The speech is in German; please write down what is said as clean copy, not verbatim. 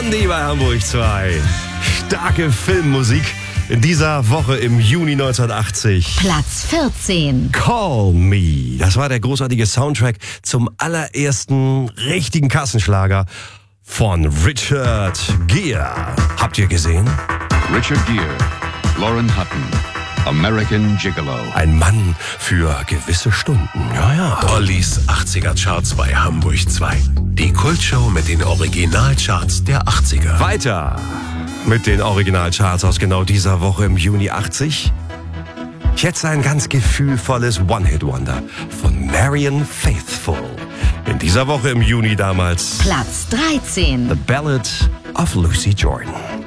Blondie bei Hamburg 2. Starke Filmmusik in dieser Woche im Juni 1980. Platz 14. Call Me. Das war der großartige Soundtrack zum allerersten richtigen Kassenschlager von Richard Gere. Habt ihr gesehen? Richard Gere, Lauren Hutton, American Gigolo. Ein Mann für gewisse Stunden. Ja. Ollis 80er-Charts bei Hamburg 2. Die Kultshow mit den Originalcharts der 80er. Weiter mit den Originalcharts aus genau dieser Woche im Juni 80. Jetzt ein ganz gefühlvolles One-Hit-Wonder von Marianne Faithfull. In dieser Woche im Juni damals Platz 13. The Ballad of Lucy Jordan.